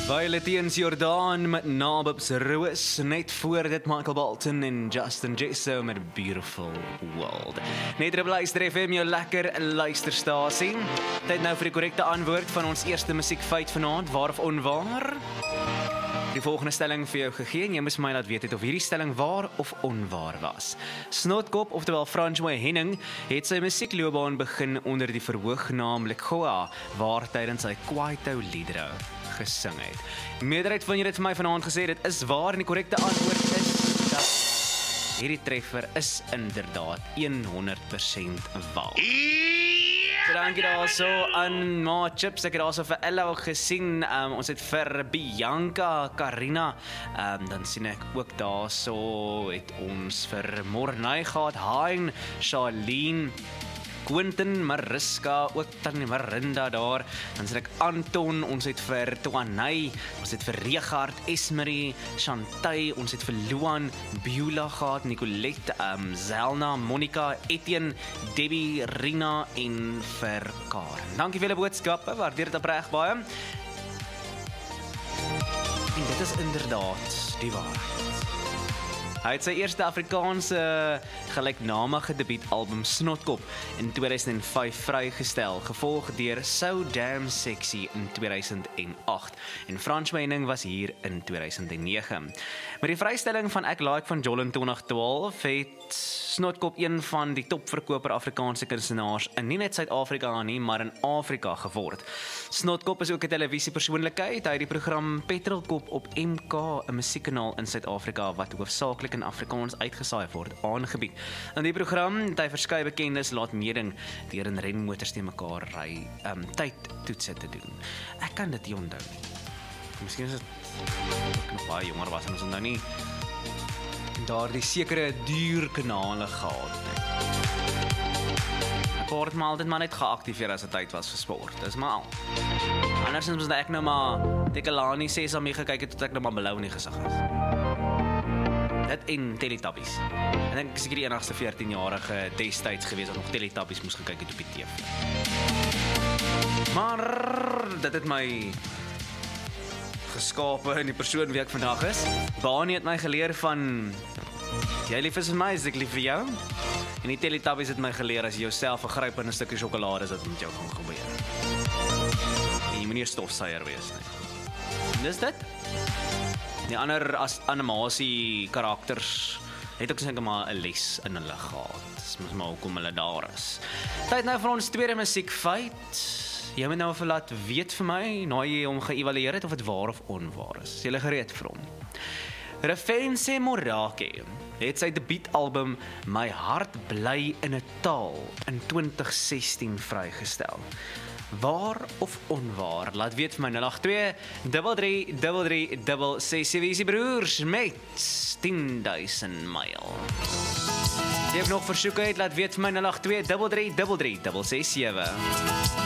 Violet Eens Jordaan met Nabob's Roos, net voor dit Michael Bolton en Justin Jesso met Beautiful World. Net op Luister FM, jou lekker luisterstasie. Tyd nou vir die korrekte antwoord van ons eerste musiekfeit vanaand, waar of onwaar? Die volgende stelling vir jou gegee en jy moes my laat weet het of hierdie stelling waar of onwaar was. Snotkop, oftewel Francois Henning, het sy musiekloopbaan begin onder die verhoognaam Lekgoa, waar tydens sy Kwaito liedere gesing het. Meerderheid van julle het vir my vanaand gesê, dit is waar en die korrekte antwoord is dat hierdie treffer is inderdaad 100% waar. Dankie daarso aan Ma Chips, ek het daarso vir Ella gesien, ons het vir Bianca, Karina, dan sien ek ook daarso, het ons vir Mornay gehad, Hein, Charlene, Quentin, Mariska, ook Tannie Marinda daar, dan sien ek Anton, ons het vir Tuanay, ons het vir Regard, Esmerie, Chantay, ons het vir Luan, Beulah gehad, Nicolette, Zelna, Monica, Etienne, Debbie, Rina en vir Karen. Dankie vir julle boodskappe, waardeer dit opreg baie. En dit is inderdaad die waarheid. Hy het sy eerste Afrikaanse gelyknamige debuutalbum Snotkop in 2005 vrygestel, gevolg deur So Damn Sexy in 2008 en Francois Henning was hier in 2009. Met die vrystelling van Ek Like van Jol in 2012 het Snotkop een van die topverkoper Afrikaanse kunstenaars in nie net Suid-Afrika nie, maar in Afrika geword. Snotkop is ook 'n televisiepersoonlikheid. Hy het die program Petrolkop op MK, 'n musiekkanaal in Suid-Afrika wat hoofsaaklik in Afrikaans uitgesaai word, aangebied. In die program het hy verskeie bekendes laat meeding deur in renmotors te mekaar ry, tydtoetse te doen. Ek kan dit nie onthou nie. Miskien is dit ek nog baie jonger was en ons onthou nie daar die sekere duur kanale gehad het. Ek word maar altyd maar net geaktiveer as dit tyd was vir sport, dis maar al. Andersins was ek nou maar Dekalani Sesame gekyk het tot ek nou maar blou in die gesig is. Dit en Teletubbies. En ek is die enigste 14-jarige destyds gewees wat nog Teletubbies moes gekyk het op die TV. Maar dit het my geskape in die persoon wie ek vandag is. Baanie het my geleer van jy lief is vir my, is ek lief vir jou. En die Teletubbies het my geleer as jy jouself vergryp in 'n stukkie sjokolade is dit met jou gaan gebeur. En jy moet nie 'n stofsuier wees nie. En dis dit. Die ander as animasie karakters het ook seker maar 'n les in hulle gehad. Dis mos maar hoekom hulle daar is. Tyd nou vir ons tweede musiekfeit. Jy moet nou laat weet vir my, na jy hom geëvalueer het of dit waar of onwaar is. Is jy gereed vir hom? Refense Morake het sy debuutalbum My Hart Bly in 'n Taal in 2016 vrygestel. Waar of onwaar? Laat weet vir my 082 333366 broers met 10.000 myl. Jy het nog versoeke het, laat weet vir my 082 333366.